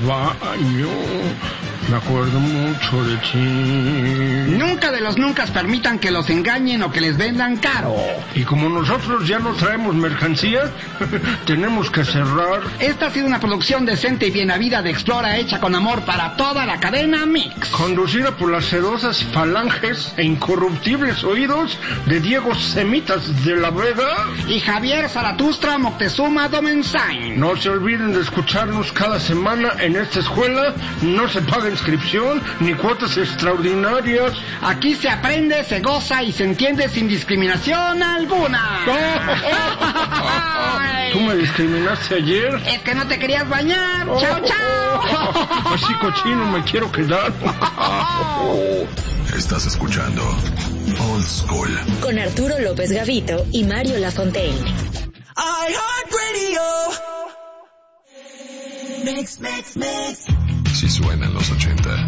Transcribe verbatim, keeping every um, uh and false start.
baño. Me acuerdo mucho de ti. Nunca de los nunca permitan que los engañen o que les vendan caro. Y como nosotros ya no traemos mercancía, tenemos que cerrar. Esta ha sido una producción decente y bien habida de Explora, hecha con amor para toda la cadena Mix. Conducida por las sedosas falanges e incorruptibles oídos de Diego Semitas de la Vega y Javier Zaratustra Moctezuma Domenzain. No se olviden de escucharnos cada semana en esta escuela. No se paga inscripción ni cuotas extraordinarias. Aquí se aprende, se goza y se entiende sin discriminación alguna. ¿Tú me discriminaste ayer? Es que no te querías bañar. Oh, chao, chao. Así cochino me quiero quedar. Estás escuchando Old School con Arturo López Gavito y Mario Lafontaine. I Heart Radio. Mix, mix, mix. Si suena en los ochenta.